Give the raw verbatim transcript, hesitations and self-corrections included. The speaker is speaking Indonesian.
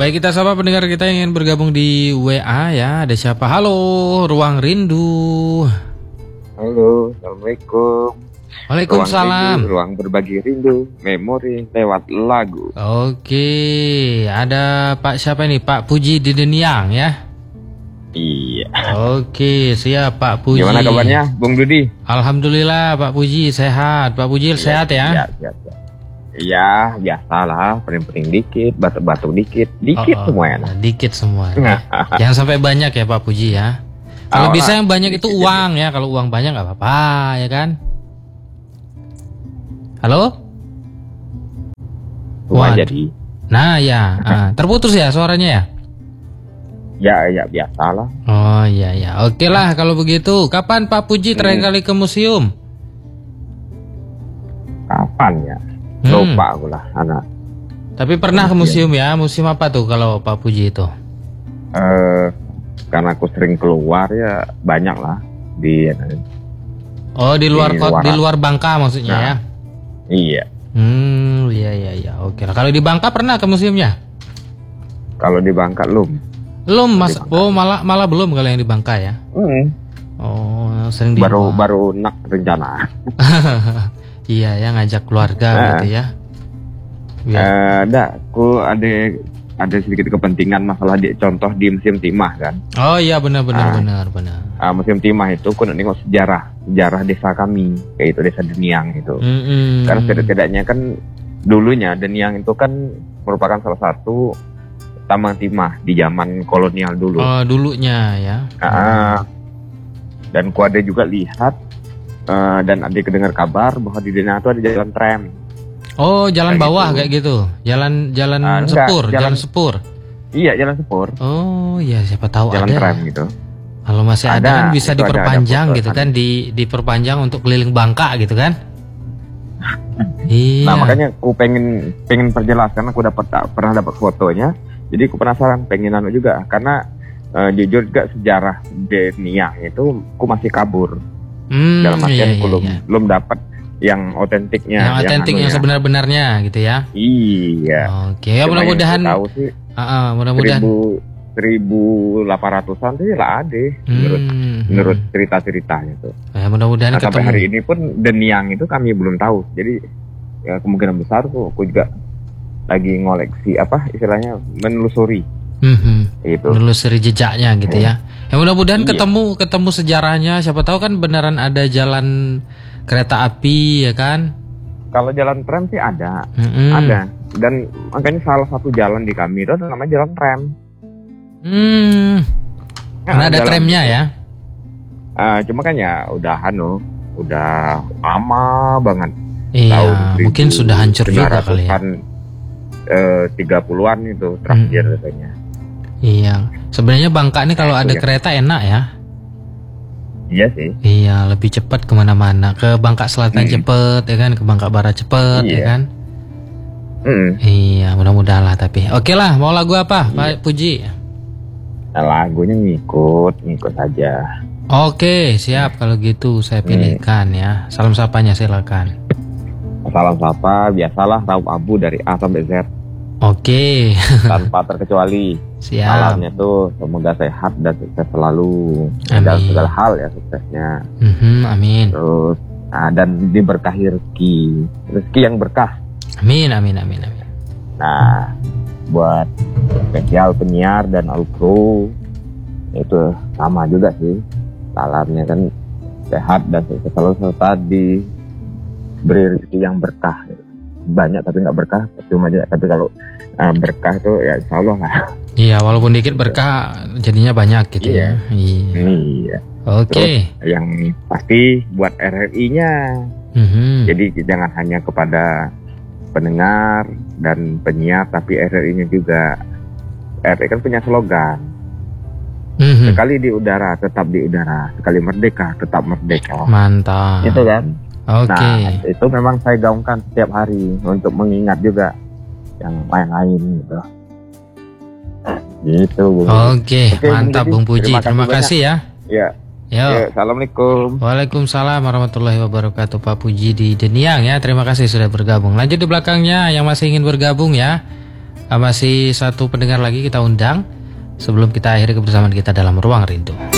baik, kita sapa pendengar kita yang ingin bergabung di W A ya. Ada siapa? Halo, Ruang Rindu. Halo, Assalamualaikum. Waalaikumsalam. Ruang, rindu, ruang berbagi rindu, memori lewat lagu. Oke, ada Pak siapa nih? Pak Puji di Deniang ya. Iya. Oke, siap Pak Puji. Gimana kabarnya, Bung Dudi? Alhamdulillah Pak Puji sehat. Pak Puji Ya, sehat ya? Iya, siap, siap. Iya, biasalah, pening-pening dikit, batuk-batuk dikit, dikit Oh, oh, semuanya. dikit semua. Ya. Jangan sampai banyak ya Pak Puji ya. Kalau Oh, bisa yang banyak itu dikit, uang ya. Kalau uang banyak nggak apa-apa ya kan. Halo? Wah, Waduh. jadi. Nah ya, ah, terputus ya suaranya ya. Ya, ya biasalah. Oh iya ya, oke lah kalau begitu. Kapan Pak Puji terakhir Hmm. kali ke museum? Kapan ya? Hmm. Lupa aku lah, anak. Tapi pernah ke museum ya? Museum apa tuh kalau Pak Puji itu? Eh, karena aku sering keluar ya banyak lah di. Oh di luar Di kota, luaran. di luar Bangka maksudnya Nah. ya? Iya. Hmm, iya iya iya. Oke lah. Kalau di Bangka pernah ke museumnya? Kalau di Bangka belum. Belum mas. Oh malah malah belum kalau yang di Bangka ya? Hmm. Oh sering di Baru luar. baru nak rencana. Iya ya, ngajak keluarga Nah. gitu ya. Biar- Eh, ada, aku ada ada sedikit kepentingan masalah di contoh di Museum Timah kan. Oh iya benar benar Ah. benar benar. Uh, Museum Timah itu aku nak nengok sejarah sejarah desa kami, yaitu desa Deniang itu. Mm-mm. Karena setidak-tidaknya kan dulunya Deniang itu kan merupakan salah satu taman timah di zaman kolonial dulu. Oh dulunya ya. Ah, dan ku ada juga lihat eh, dan ada kedengar kabar bahwa di Deniang itu ada jalan tram. Oh jalan Kayak bawah gitu. kayak gitu. Jalan jalan Ah, enggak, sepur, jalan, jalan- sepur. Iya, jalan sepur, Oh iya siapa tahu jalan ada. tram gitu. Kalau masih ada, Ada, kan bisa itu ada- ada diperpanjang foto gitu kan. kan, di diperpanjang untuk keliling Bangka gitu kan. Iya. Nah makanya aku pengen pengen perjelas karena aku dapat tak pernah dapat fotonya, jadi aku penasaran pengen anu juga karena eh, jujur juga sejarah Deniang itu aku masih kabur Hmm, dalam artian iya, aku iya, belum iya. belum dapat yang otentiknya, Yang otentik yang anunya. sebenar-benarnya gitu ya. Iya. Oke, ya Cuma mudah-mudahan yang aku tahu sih ah, ah, mudah-mudahan seribu seribu delapan ratusan sih lah ada menurut Hmm, menurut hmm. cerita-ceritanya tuh. Ya, mudah-mudahan Nah, sampai ketemu. hari ini pun Deniang itu kami belum tahu. Jadi ya kemungkinan besar tuh aku juga lagi ngoleksi apa istilahnya menelusuri Hmm, hmm. itu. Menelusuri jejaknya gitu ya. Ya mudah-mudahan Iya. ketemu ketemu sejarahnya. Siapa tahu kan beneran ada jalan kereta api ya kan. Kalau jalan tram sih ada, Mm-mm. ada. Dan makanya salah satu jalan di kami itu namanya jalan tram. Hmm. Karena Nah, ada jalan- tramnya ya. Ah, cuma kan ya udah anu, udah lama banget. Iya, mungkin sudah hancur juga kali ya. Eh, tiga puluhan itu terakhir Hmm. katanya. Iya. Sebenarnya Bangka ini kalau Nah, itu ada ya. kereta enak ya. Iya sih. Iya, lebih cepat kemana-mana. Ke Bangka Selatan Hmm. cepet ya kan, ke Bangka Barat cepet ya Iya. kan. Mm. Iya, mudah-mudahan lah tapi. Oke lah, mau lagu apa, Pak Puji? Nah, lagunya ngikut, ngikut saja. Oke, siap kalau gitu saya pilihkan ya. Salam sapanya silakan. Salam sapa, biasalah raup abu dari A sampai Z Oke, tanpa terkecuali. siap. Salamnya tuh semoga sehat dan sukses selalu dalam Amin. segala hal ya suksesnya. Mhm, amin. Terus nah, dan diberkahi rezeki, rezeki yang berkah. Amin, amin, amin, amin. Nah, buat spesial penyiar dan Alpro itu sama juga sih. Salamnya kan sehat dan sukses selalu serta diberi rezeki yang berkah. Banyak tapi nggak berkah, cuma aja. Tapi kalau uh, berkah itu ya insya Allah lah. Iya, walaupun dikit berkah jadinya banyak gitu Iya. ya. Iya. Iya. Oke. Yang pasti buat R R I-nya. Mhm. Jadi jangan hanya kepada pendengar dan penyiar, tapi R R I-nya juga. R R I kan punya slogan. Mhm. Sekali di udara, tetap di udara. Sekali merdeka, tetap merdeka. Mantap. Itu kan. Oke. Nah, itu memang saya gaungkan setiap hari untuk mengingat juga yang lain-lain gitu. Gitu, Bung. Oke, Oke, mantap Bung Bung Puji. Puji. Terima Terima kasih kasih ya. Ya. Yo. Ya, assalamualaikum. Waalaikumsalam warahmatullahi wabarakatuh, Pak Puji di Deniang ya. Terima kasih sudah bergabung. Lanjut di belakangnya yang masih ingin bergabung ya. Masih satu pendengar lagi kita undang sebelum kita akhiri kebersamaan kita dalam Ruang Rindu.